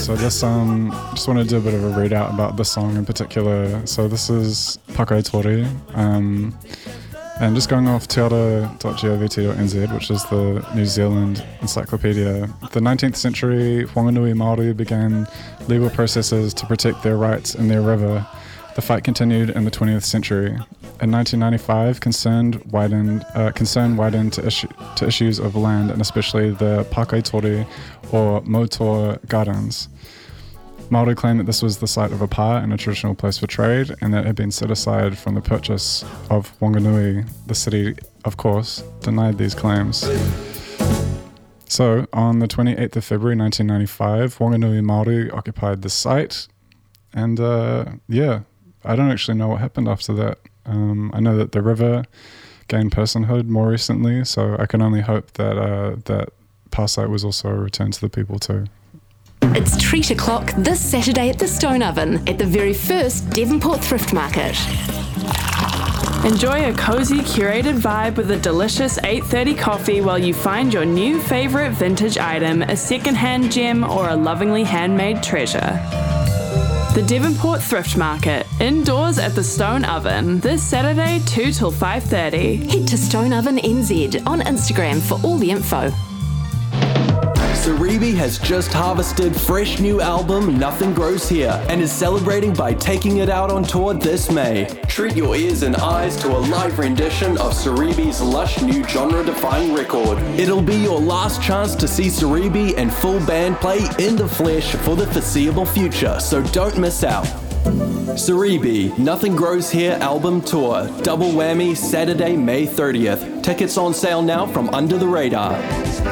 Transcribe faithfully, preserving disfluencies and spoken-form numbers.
So this, um, just want to do a bit of a readout about this song in particular. So this is Pakai Tori, um, and just going off te ara dot govt dot n z, which is the New Zealand encyclopedia. The nineteenth century, Whanganui Māori began legal processes to protect their rights in their river. The fight continued in the twentieth century. In nineteen ninety-five, concern widened, uh, concern widened to, issue, to issues of land, and especially the Pakai Tori or Motor Gardens. Māori claimed that this was the site of a pa and a traditional place for trade, and that it had been set aside from the purchase of Whanganui. The city, of course, denied these claims. So, on the twenty-eighth of February nineteen ninety-five, Whanganui Māori occupied the site, and uh, yeah, I don't actually know what happened after that. Um, I know that the river gained personhood more recently, so I can only hope that uh, that pa site was also returned to the people too. It's treat o'clock this Saturday at the Stone Oven at the very first Devonport Thrift Market. Enjoy a cozy, curated vibe with a delicious eight thirty coffee while you find your new favourite vintage item, a second-hand gem or a lovingly handmade treasure. The Devonport Thrift Market, indoors at the Stone Oven, this Saturday two till five thirty. Head to Stone Oven N Z on Instagram for all the info. Saribi has just harvested fresh new album Nothing Grows Here and is celebrating by taking it out on tour this May. Treat your ears and eyes to a live rendition of Saribi's lush new genre-defying record. It'll be your last chance to see Saribi and full band play in the flesh for the foreseeable future, so don't miss out. Saribi, Nothing Grows Here album tour, double whammy Saturday, May thirtieth. Tickets on sale now from Under the Radar.